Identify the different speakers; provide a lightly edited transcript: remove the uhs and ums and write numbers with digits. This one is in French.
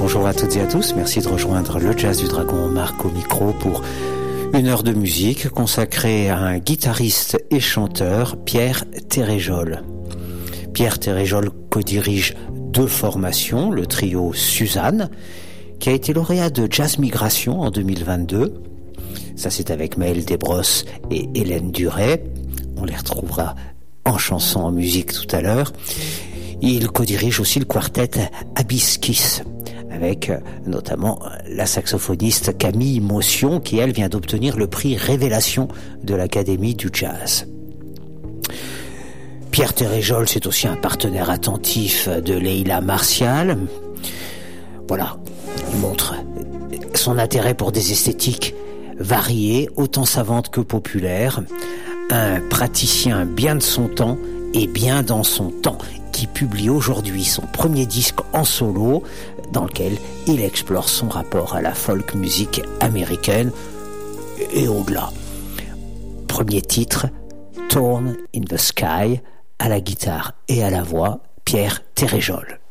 Speaker 1: Bonjour à toutes et à tous, merci de rejoindre le Jazz du Dragon, Marc au micro pour une heure de musique consacrée à un guitariste et chanteur, Pierre Téréjol. Pierre Téréjol co-dirige deux formations, le trio Suzanne, qui a été lauréat de Jazz Migration en 2022. Ça c'est avec Maël Desbrosses et Hélène Duret. On les retrouvera en chanson, en musique tout à l'heure. Il co-dirige aussi le quartet Hibiscus, avec notamment la saxophoniste Camille Motion, qui elle vient d'obtenir le prix Révélation de l'Académie du Jazz. Pierre Téréjol, c'est aussi un partenaire attentif de Leila Martial. Voilà, il montre son intérêt pour des esthétiques variées, autant savantes que populaires. Un praticien bien de son temps et bien dans son temps, qui publie aujourd'hui son premier disque en solo, dans lequel il explore son rapport à la folk music américaine et au-delà. Premier titre, Torn in the Sky, à la guitare et à la voix, Pierre Téréjol.